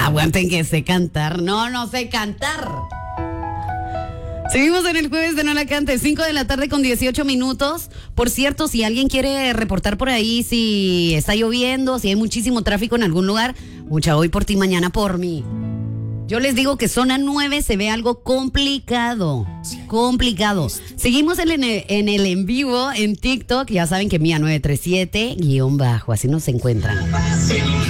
Aguanten que sé cantar. No sé cantar. Seguimos en el jueves de No la Cantes, 5 de la tarde con 18 minutos. Por cierto, si alguien quiere reportar por ahí, si está lloviendo, si hay muchísimo tráfico en algún lugar, mucha hoy por ti, mañana por mí. Yo les digo que zona 9 se ve algo complicado. Complicado. Seguimos en el en vivo en TikTok. Ya saben que Mía 937-, así nos encuentran.